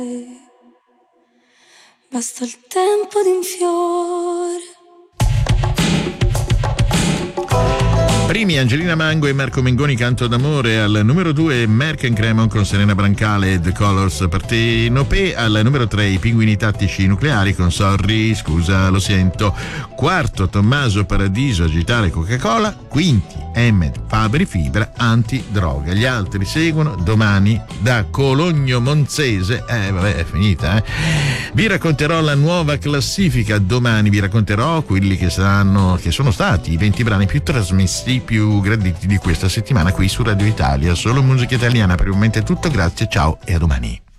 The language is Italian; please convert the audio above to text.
Basta il tempo di un fiore. Primi Angelina Mango e Marco Mengoni, Canto d'amore. Al numero 2 Merck and Cremon con Serena Brancale e The Colors Partenopée. Al numero 3 i Pinguini Tattici Nucleari con Sorry, scusa lo sento. Quarto Tommaso Paradiso, Agitare Coca-Cola. Quinti Emmet Fabri Fibra, Antidroga. Gli altri seguono domani da Cologno Monzese. Vabbè, è finita, Vi racconterò la nuova classifica. Domani vi racconterò quelli che sono stati i 20 brani più trasmessi, più graditi di questa settimana qui su Radio Italia. Solo musica italiana. Per il momento è tutto, grazie, ciao e a domani.